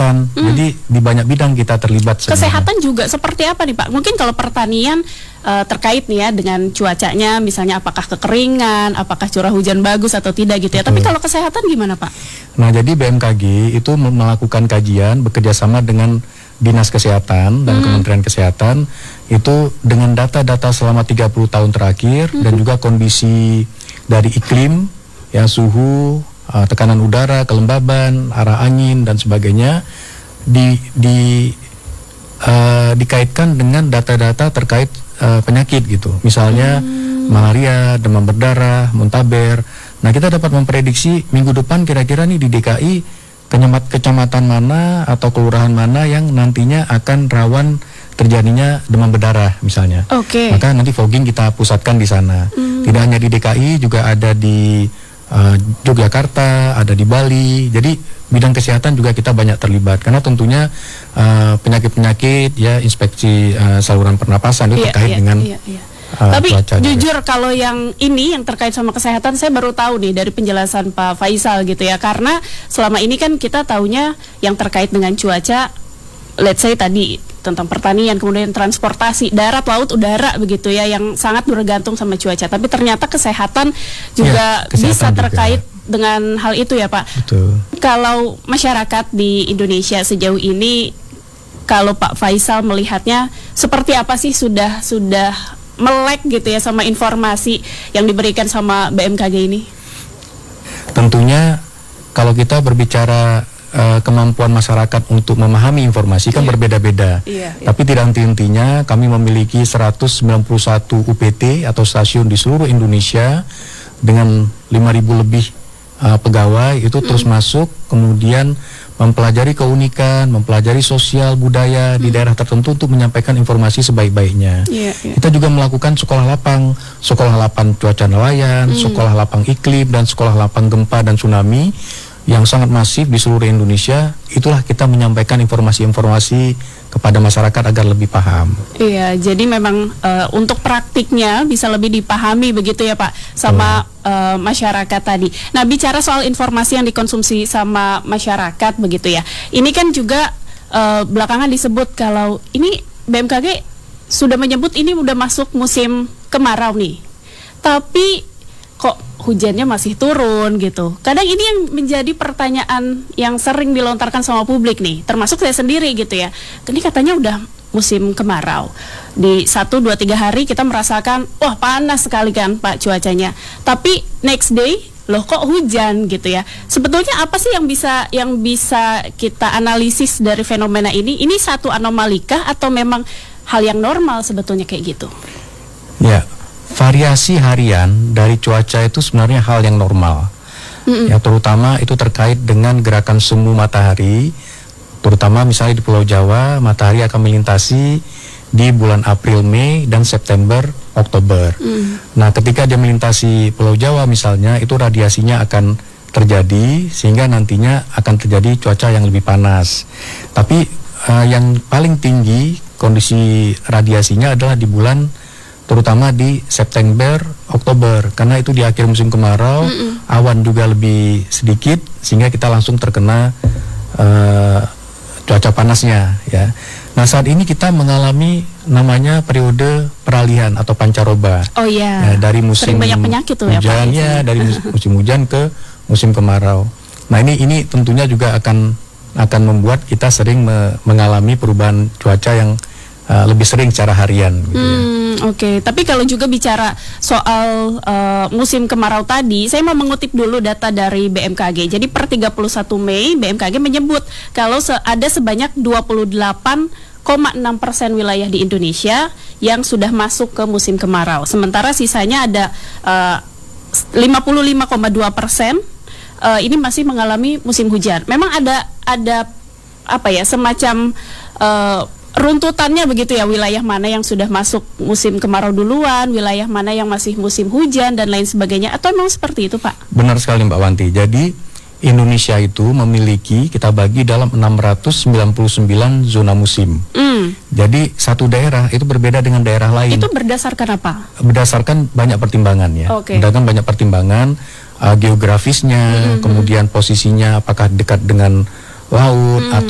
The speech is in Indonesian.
kesehatan. Jadi di banyak bidang kita terlibat sebenarnya. Kesehatan juga seperti apa nih Pak? Mungkin kalau pertanian terkait nih ya dengan cuacanya, misalnya apakah kekeringan, apakah curah hujan bagus atau tidak gitu ya. Betul. Tapi kalau kesehatan gimana Pak? Nah, jadi BMKG itu melakukan kajian bekerjasama dengan Dinas Kesehatan dan Kementerian Kesehatan itu dengan data-data selama 30 tahun terakhir dan juga kondisi dari iklim, ya suhu, tekanan udara, kelembaban, arah angin dan sebagainya dikaitkan dengan data-data terkait penyakit gitu. Misalnya malaria, demam berdarah, muntaber. Nah, kita dapat memprediksi minggu depan kira-kira nih di DKI kecamatan mana atau kelurahan mana yang nantinya akan rawan terjadinya demam berdarah misalnya. Oke. Maka nanti fogging kita pusatkan di sana. Tidak hanya di DKI, juga ada di Yogyakarta, ada di Bali. Jadi bidang kesehatan juga kita banyak terlibat karena tentunya penyakit-penyakit ya inspeksi saluran pernapasan itu terkait dengan tapi cuaca jujur juga. kalau yang ini yang terkait sama kesehatan saya baru tahu nih dari penjelasan Pak Faisal gitu ya, karena selama ini kan kita taunya yang terkait dengan cuaca, let's say tadi tentang pertanian, kemudian transportasi, darat, laut, udara begitu ya, yang sangat bergantung sama cuaca. Tapi ternyata kesehatan juga bisa terkait dengan hal itu ya Pak. Betul. Kalau masyarakat di Indonesia sejauh ini, kalau Pak Faisal melihatnya seperti apa sih, sudah melek gitu ya sama informasi yang diberikan sama BMKG ini? Tentunya kalau kita berbicara kemampuan masyarakat untuk memahami informasi kan berbeda-beda. Tapi tidak henti-hentinya kami memiliki 191 UPT atau stasiun di seluruh Indonesia dengan 5.000 lebih pegawai itu terus masuk, kemudian mempelajari keunikan, mempelajari sosial budaya di daerah tertentu untuk menyampaikan informasi sebaik-baiknya. Kita juga melakukan sekolah lapang cuaca nelayan, sekolah lapang iklim, dan sekolah lapang gempa dan tsunami yang sangat masif di seluruh Indonesia. Itulah kita menyampaikan informasi-informasi kepada masyarakat agar lebih paham. Iya, jadi memang untuk praktiknya bisa lebih dipahami begitu ya Pak sama masyarakat tadi. Nah, bicara soal informasi yang dikonsumsi sama masyarakat begitu ya. Ini kan juga belakangan disebut kalau ini BMKG sudah menyebut ini udah masuk musim kemarau nih. Tapi kok hujannya masih turun gitu. Kadang ini yang menjadi pertanyaan yang sering dilontarkan sama publik nih, termasuk saya sendiri gitu ya. Ini katanya udah musim kemarau. Di 1, 2, 3 hari kita merasakan, wah panas sekali kan Pak cuacanya. Tapi next day, loh kok hujan gitu ya. Sebetulnya apa sih yang bisa kita analisis dari fenomena ini? Ini satu anomalikah atau memang hal yang normal sebetulnya kayak gitu? Ya. Variasi harian dari cuaca itu sebenarnya hal yang normal. Ya, terutama itu terkait dengan gerakan semu matahari. Terutama misalnya di Pulau Jawa, matahari akan melintasi di bulan April, Mei, dan September, Oktober. Nah, ketika dia melintasi Pulau Jawa misalnya, itu radiasinya akan terjadi sehingga nantinya akan terjadi cuaca yang lebih panas. Tapi yang paling tinggi kondisi radiasinya adalah di bulan terutama di September, Oktober, karena itu di akhir musim kemarau, awan juga lebih sedikit sehingga kita langsung terkena cuaca panasnya ya. Nah, saat ini kita mengalami namanya periode peralihan atau pancaroba. Oh iya. Dari musim banyak penyakit tuh hujan ya, dari musim hujan ke musim kemarau. Nah, ini tentunya juga akan membuat kita sering mengalami perubahan cuaca yang lebih sering secara harian gitu ya. Oke. Tapi kalau juga bicara soal musim kemarau tadi, saya mau mengutip dulu data dari BMKG. Jadi per 31 Mei BMKG menyebut kalau ada sebanyak 28,6% wilayah di Indonesia yang sudah masuk ke musim kemarau. Sementara sisanya ada 55,2% ini masih mengalami musim hujan. Memang ada apa ya, semacam runtutannya begitu ya, wilayah mana yang sudah masuk musim kemarau duluan, wilayah mana yang masih musim hujan dan lain sebagainya, atau memang seperti itu Pak? Benar sekali Mbak Wanti. Jadi Indonesia itu memiliki, kita bagi dalam 699 zona musim. Jadi satu daerah itu berbeda dengan daerah lain. Itu berdasarkan apa? Berdasarkan banyak pertimbangan ya. Berdasarkan banyak pertimbangan, geografisnya, kemudian posisinya apakah dekat dengan laut atau